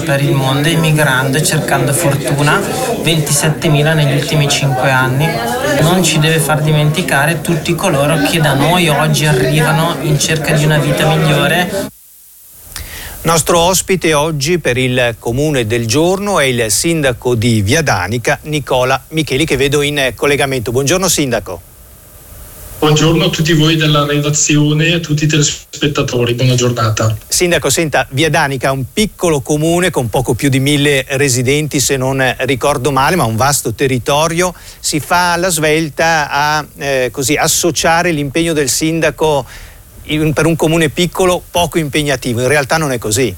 per il mondo emigrando, cercando fortuna, 27.000 negli ultimi 5 anni. Non ci deve far dimenticare tutti coloro che da noi oggi arrivano in cerca di una vita migliore. Nostro ospite oggi per il Comune del Giorno è il sindaco di Viadanica, Nicola Micheli, che vedo in collegamento. Buongiorno sindaco. Buongiorno a tutti voi della redazione e a tutti i telespettatori, buona giornata. Sindaco, senta, Viadanica è un piccolo comune con poco più di 1.000 residenti, se non ricordo male, ma un vasto territorio. Si fa alla svelta a così associare l'impegno del sindaco per un comune piccolo poco impegnativo. In realtà non è così.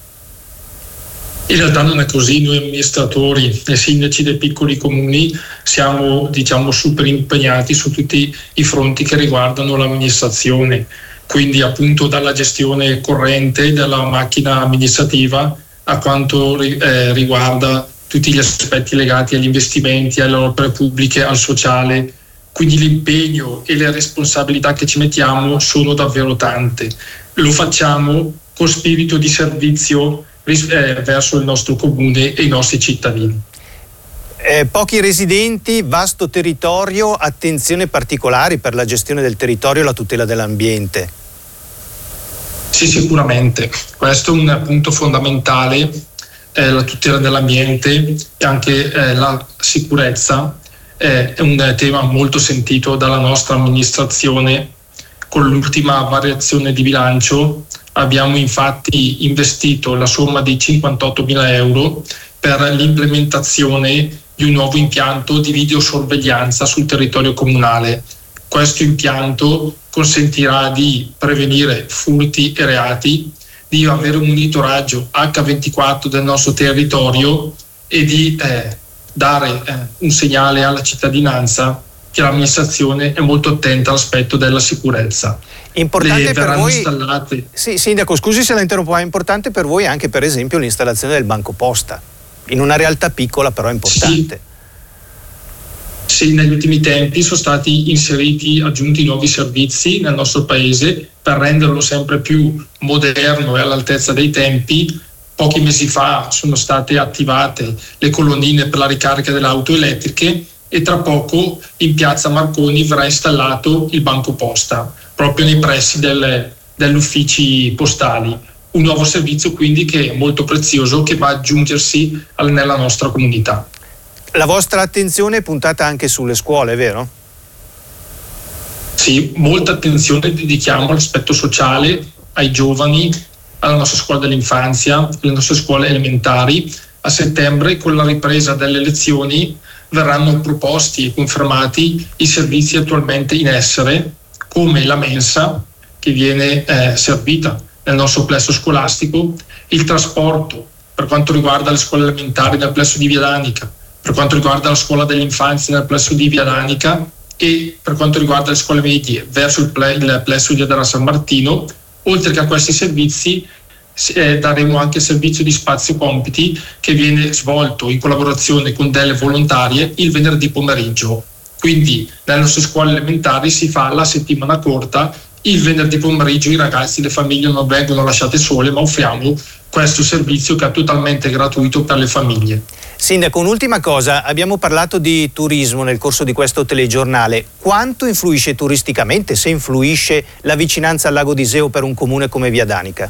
In realtà non è così. Noi amministratori e sindaci dei piccoli comuni siamo super impegnati su tutti i fronti che riguardano l'amministrazione, quindi appunto dalla gestione corrente della macchina amministrativa a quanto riguarda tutti gli aspetti legati agli investimenti, alle opere pubbliche, al sociale. Quindi l'impegno e le responsabilità che ci mettiamo sono davvero tante. Lo facciamo con spirito di servizio verso il nostro comune e i nostri cittadini. Pochi residenti, vasto territorio, attenzione particolari per la gestione del territorio e la tutela dell'ambiente. Sì, sicuramente. Questo è un punto fondamentale, la tutela dell'ambiente e anche la sicurezza. È un tema molto sentito dalla nostra amministrazione. Con l'ultima variazione di bilancio abbiamo infatti investito la somma di 58.000 euro per l'implementazione di un nuovo impianto di videosorveglianza sul territorio comunale. Questo impianto consentirà di prevenire furti e reati, di avere un monitoraggio H24 del nostro territorio e di dare un segnale alla cittadinanza che l'amministrazione è molto attenta all'aspetto della sicurezza. Importante per voi, installate... Sì, sindaco, scusi se la interrompo, ma è importante per voi anche per esempio l'installazione del banco posta, in una realtà piccola però importante. Sì, negli ultimi tempi sono stati aggiunti nuovi servizi nel nostro paese per renderlo sempre più moderno e all'altezza dei tempi. Pochi mesi fa sono state attivate le colonnine per la ricarica delle auto elettriche e tra poco in piazza Marconi verrà installato il banco posta, proprio nei pressi degli uffici postali. Un nuovo servizio quindi che è molto prezioso, che va ad aggiungersi nella nostra comunità. La vostra attenzione è puntata anche sulle scuole, vero? Sì, molta attenzione dedichiamo all'aspetto sociale, ai giovani, alla nostra scuola dell'infanzia, alle nostre scuole elementari. A settembre, con la ripresa delle lezioni, verranno proposti e confermati i servizi attualmente in essere, come la mensa che viene servita nel nostro plesso scolastico, il trasporto per quanto riguarda le scuole elementari nel plesso di Viadanica, per quanto riguarda la scuola dell'infanzia nel plesso di Viadanica e per quanto riguarda le scuole medie verso il plesso di Adara San Martino. Oltre che a questi servizi daremo anche servizio di spazio compiti che viene svolto in collaborazione con delle volontarie il venerdì pomeriggio. Quindi nelle nostre scuole elementari si fa la settimana corta, il venerdì pomeriggio i ragazzi e le famiglie non vengono lasciate sole, ma offriamo questo servizio che è totalmente gratuito per le famiglie. Sindaco, un'ultima cosa, abbiamo parlato di turismo nel corso di questo telegiornale. Quanto influisce turisticamente, se influisce, la vicinanza al lago d'Iseo per un comune come Viadanica?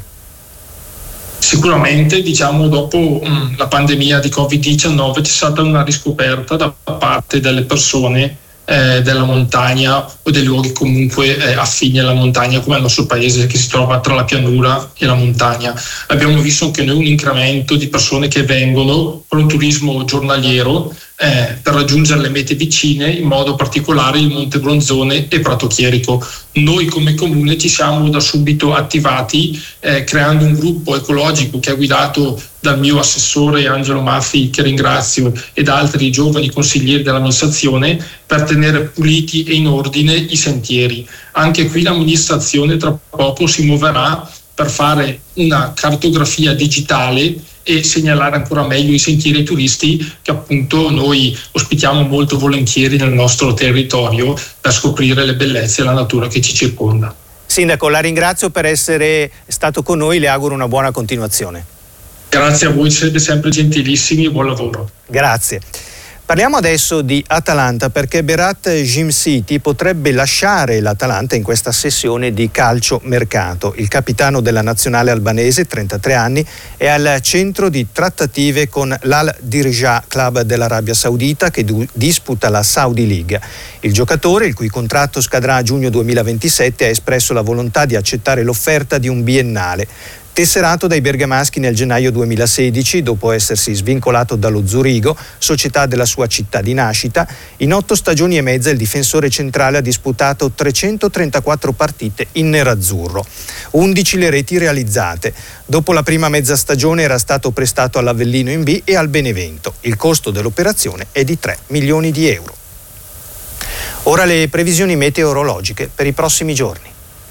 Sicuramente, dopo la pandemia di Covid-19 c'è stata una riscoperta da parte delle persone della montagna o dei luoghi comunque affini alla montagna, come il nostro paese che si trova tra la pianura e la montagna. Abbiamo visto anche noi un incremento di persone che vengono per un turismo giornaliero per raggiungere le mete vicine, in modo particolare il Monte Bronzone e Prato Chierico. Noi come comune ci siamo da subito attivati creando un gruppo ecologico che è guidato dal mio assessore Angelo Maffi, che ringrazio, e da altri giovani consiglieri dell'amministrazione, per tenere puliti e in ordine i sentieri. Anche qui l'amministrazione tra poco si muoverà per fare una cartografia digitale e segnalare ancora meglio i sentieri ai turisti che appunto noi ospitiamo molto volentieri nel nostro territorio per scoprire le bellezze e la natura che ci circonda. Sindaco, la ringrazio per essere stato con noi, le auguro una buona continuazione. Grazie a voi, siete sempre gentilissimi e buon lavoro. Grazie. Parliamo adesso di Atalanta, perché Berat Jimsiti potrebbe lasciare l'Atalanta in questa sessione di calciomercato. Il capitano della nazionale albanese, 33 anni, è al centro di trattative con l'Al Dirija Club dell'Arabia Saudita, che disputa la Saudi League. Il giocatore, il cui contratto scadrà a giugno 2027, ha espresso la volontà di accettare l'offerta di un biennale. Tesserato dai bergamaschi nel gennaio 2016, dopo essersi svincolato dallo Zurigo, società della sua città di nascita, in 8 stagioni e mezza il difensore centrale ha disputato 334 partite in nerazzurro, 11 le reti realizzate. Dopo la prima mezza stagione era stato prestato all'Avellino in B e al Benevento. Il costo dell'operazione è di 3 milioni di euro. Ora le previsioni meteorologiche per i prossimi giorni.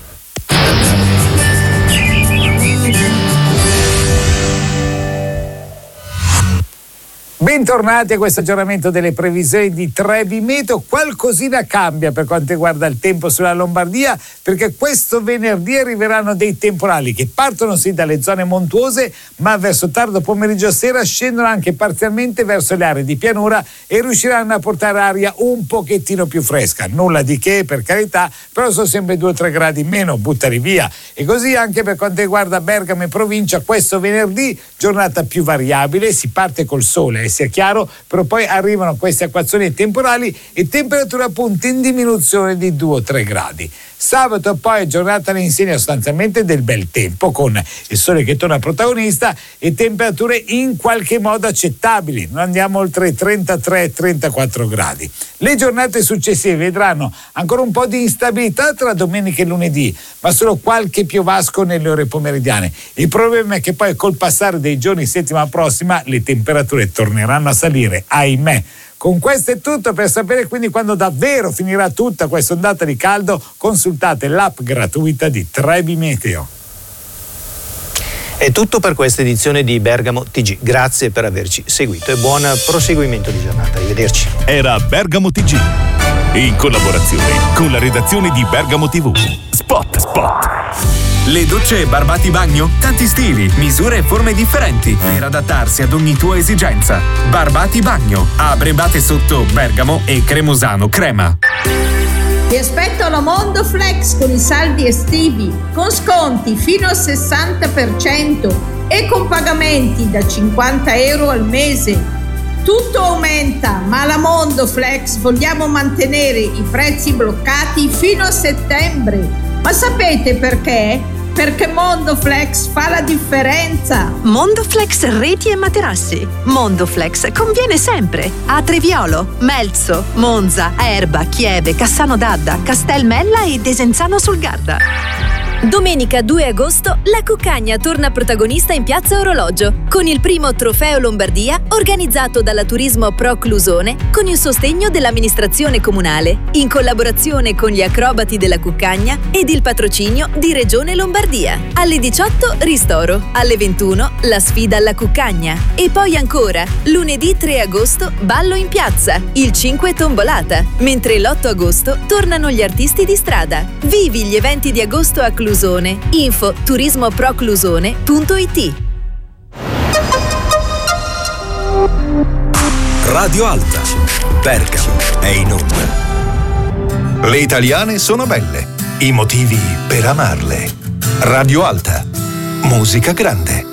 Bentornati a questo aggiornamento delle previsioni di Trebi Meteo. Qualcosina cambia per quanto riguarda il tempo sulla Lombardia, perché questo venerdì arriveranno dei temporali che partono sì dalle zone montuose, ma verso tardo pomeriggio sera scendono anche parzialmente verso le aree di pianura e riusciranno a portare aria un pochettino più fresca. Nulla di che, per carità, però sono sempre 2 o 3 gradi in meno, buttali via. E così anche per quanto riguarda Bergamo e provincia, questo venerdì giornata più variabile, si parte col sole, sia chiaro, però poi arrivano queste acquazzoni temporali e temperature appunto in diminuzione di 2 o 3 gradi. Sabato poi giornata all'insegna sostanzialmente del bel tempo, con il sole che torna protagonista e temperature in qualche modo accettabili, non andiamo oltre i 33-34 gradi. Le giornate successive vedranno ancora un po' di instabilità tra domenica e lunedì, ma solo qualche piovasco nelle ore pomeridiane. Il problema è che poi col passare dei giorni settimana prossima le temperature torneranno a salire, ahimè. Con questo è tutto. Per sapere quindi quando davvero finirà tutta questa ondata di caldo, consultate l'app gratuita di Trebi Meteo. È tutto per questa edizione di Bergamo TG. Grazie per averci seguito e buon proseguimento di giornata. Arrivederci. Era Bergamo TG, in collaborazione con la redazione di Bergamo TV. Spot. Le docce e Barbati Bagno? Tanti stili, misure e forme differenti per adattarsi ad ogni tua esigenza. Barbati Bagno, a Brebate sotto Bergamo e Cremosano Crema. Ti aspetto alla Mondo Flex con i saldi estivi, con sconti fino al 60% e con pagamenti da 50 euro al mese. Tutto aumenta, ma alla Mondo Flex vogliamo mantenere i prezzi bloccati fino a settembre. Ma sapete perché? Perché Mondoflex fa la differenza. Mondoflex reti e materassi. Mondoflex conviene sempre. A Treviolo, Melzo, Monza, Erba, Chieve, Cassano d'Adda, Castelmella e Desenzano sul Garda. Domenica 2 agosto la Cuccagna torna protagonista in Piazza Orologio con il primo Trofeo Lombardia organizzato dalla Turismo Pro Clusone con il sostegno dell'amministrazione comunale in collaborazione con gli acrobati della Cuccagna ed il patrocinio di Regione Lombardia. Alle 18 ristoro, alle 21 la sfida alla Cuccagna e poi ancora lunedì 3 agosto ballo in piazza, il 5 tombolata, mentre l'8 agosto tornano gli artisti di strada. Vivi gli eventi di agosto a Clusone. Info turismoproclusone.it. Radio Alta, Bergamo è in onda. Le italiane sono belle, i motivi per amarle. Radio Alta, musica grande.